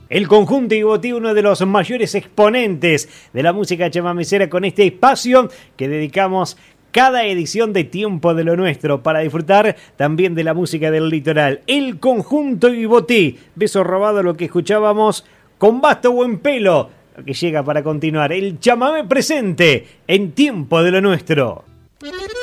El conjunto Ibotí, uno de los mayores exponentes de la música chamamecera, con este espacio que dedicamos cada edición de Tiempo de lo Nuestro para disfrutar también de la música del litoral. El conjunto Ibotí, beso robado, lo que escuchábamos, Con Basto Buen Pelo, lo que llega para continuar. El chamamé presente en Tiempo de lo Nuestro.